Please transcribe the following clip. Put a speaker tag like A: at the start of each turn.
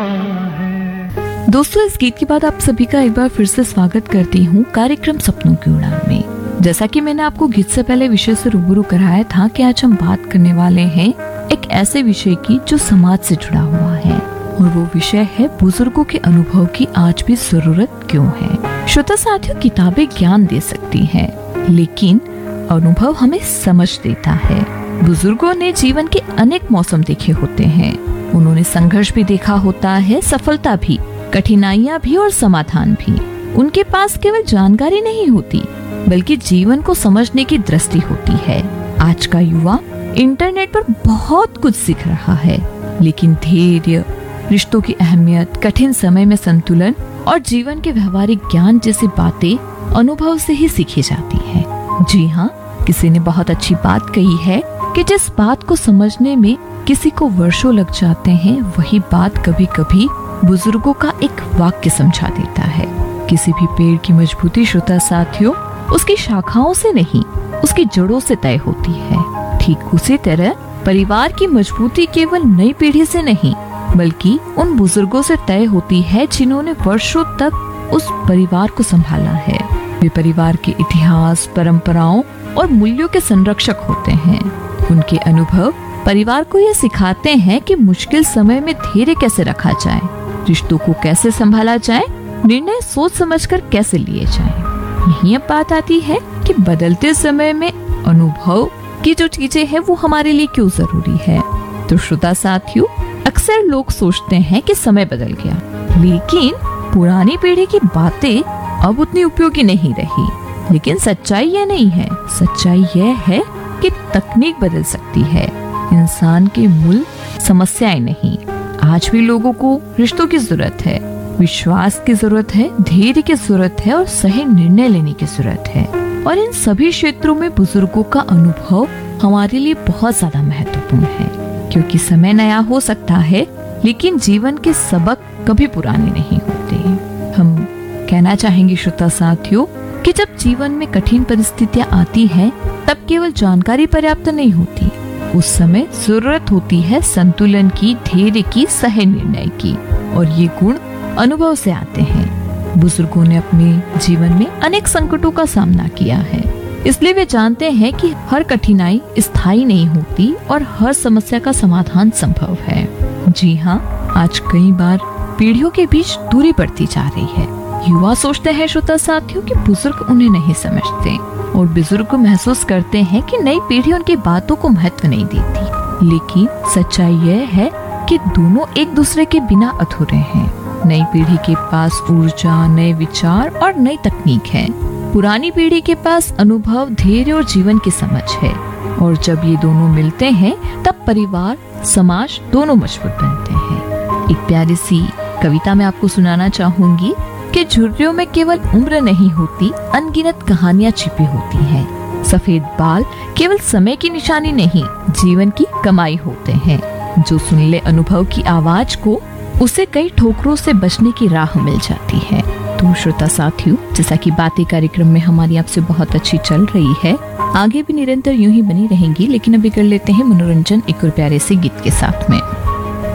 A: दोस्तों, इस गीत के बाद आप सभी का एक बार फिर से स्वागत करती हूँ कार्यक्रम सपनों की उड़ान में। जैसा कि मैंने आपको गीत से पहले विषय से रूबरू कराया था कि आज हम बात करने वाले हैं एक ऐसे विषय की जो समाज से जुड़ा हुआ है, और वो विषय है बुजुर्गों के अनुभव की आज भी जरूरत क्यों है। श्रोता साथियों, किताबें ज्ञान दे सकती हैं, लेकिन अनुभव हमें समझ देता है। बुजुर्गों ने जीवन के अनेक मौसम देखे होते हैं, उन्होंने संघर्ष भी देखा होता है, सफलता भी, कठिनाइयाँ भी और समाधान भी। उनके पास केवल जानकारी नहीं होती, बल्कि जीवन को समझने की दृष्टि होती है। आज का युवा इंटरनेट पर बहुत कुछ सीख रहा है, लेकिन धैर्य, रिश्तों की अहमियत, कठिन समय में संतुलन और जीवन के व्यवहारिक ज्ञान जैसी बातें अनुभव से ही सीखी जाती है। जी हाँ, किसी ने बहुत अच्छी बात कही है कि जिस बात को समझने में किसी को वर्षों लग जाते हैं, वही बात कभी कभी बुजुर्गों का एक वाक्य समझा देता है। किसी भी पेड़ की मजबूती, श्रोता साथियों, उसकी शाखाओं से नहीं, उसकी जड़ों से तय होती है। ठीक उसी तरह परिवार की मजबूती केवल नई पीढ़ी से नहीं, बल्कि उन बुजुर्गों से तय होती है जिन्होंने वर्षों तक उस परिवार को संभाला है। वे परिवार के इतिहास, परंपराओं और मूल्यों के संरक्षक होते हैं। उनके अनुभव परिवार को यह सिखाते हैं कि मुश्किल समय में धैर्य कैसे रखा जाए, रिश्तों को कैसे संभाला जाए, निर्णय सोच समझकर कैसे लिए जाए। यही अब बात आती है कि बदलते समय में अनुभव की जो चीजें हैं वो हमारे लिए क्यों जरूरी है। तो श्रोता साथियों, अक्सर लोग सोचते हैं कि समय बदल गया, लेकिन पुरानी पीढ़ी की बातें अब उतनी उपयोगी नहीं रही। लेकिन सच्चाई यह नहीं है, सच्चाई यह है कि तकनीक बदल सकती है, इंसान के मूल समस्याएं नहीं। आज भी लोगों को रिश्तों की जरूरत है, विश्वास की जरूरत है, धैर्य की जरूरत है और सही निर्णय लेने की जरूरत है। और इन सभी क्षेत्रों में बुजुर्गों का अनुभव हमारे लिए बहुत ज्यादा महत्वपूर्ण है, क्योंकि समय नया हो सकता है, लेकिन जीवन के सबक कभी पुराने नहीं होते। हम कहना चाहेंगे श्रोता साथियों कि जब जीवन में कठिन परिस्थितियां आती हैं, तब केवल जानकारी पर्याप्त नहीं होती। उस समय जरूरत होती है संतुलन की, धैर्य की, सही निर्णय की, और ये गुण अनुभव से आते हैं। बुजुर्गों ने अपने जीवन में अनेक संकटों का सामना किया है, इसलिए वे जानते हैं कि हर कठिनाई स्थायी नहीं होती और हर समस्या का समाधान संभव है। जी हाँ, आज कई बार पीढ़ियों के बीच दूरी बढ़ती जा रही है। युवा सोचते हैं श्रोता साथियों कि बुजुर्ग उन्हें नहीं समझते, और बुजुर्ग महसूस करते हैं कि नई पीढ़ी उनकी बातों को महत्व नहीं देती। लेकिन सच्चाई यह है कि दोनों एक दूसरे के बिना अधूरे हैं। नई पीढ़ी के पास ऊर्जा, नए विचार और नई तकनीक है। पुरानी पीढ़ी के पास अनुभव, धैर्य और जीवन की समझ है। और जब ये दोनों मिलते हैं, तब परिवार, समाज दोनों मजबूत बनते हैं। एक प्यारी सी कविता मैं आपको सुनाना चाहूंगी कि झुर्रियों में केवल उम्र नहीं होती, अनगिनत कहानियां छिपी होती हैं। सफेद बाल केवल समय की निशानी नहीं, जीवन की कमाई होते हैं। जो सुन ले अनुभव की आवाज को, उसे कई ठोकरों से बचने की राह मिल जाती है। तो श्रोता साथियों, जैसा कि बातें कार्यक्रम में हमारी आपसे बहुत अच्छी चल रही है, आगे भी निरंतर यूं ही बनी रहेंगी, लेकिन अभी कर लेते हैं मनोरंजन एक और प्यारे से गीत के साथ में।